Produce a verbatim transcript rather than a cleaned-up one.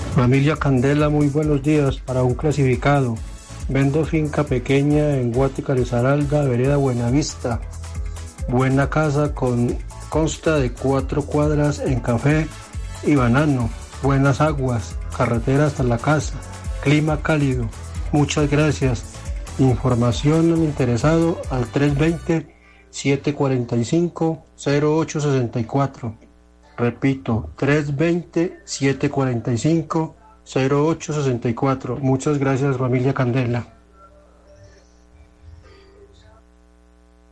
Familia Candela, muy buenos días. Para un clasificado, vendo finca pequeña en Guática de Saralda, vereda Buenavista. Buena casa con consta de cuatro cuadras en café y banano. Buenas aguas, carretera hasta la casa, clima cálido. Muchas gracias. Información al interesado al tres dos cero, siete cuatro cinco, cero ocho seis cuatro. Repito, tres dos cero, siete cuatro cinco, cero ocho seis cuatro. Muchas gracias, familia Candela.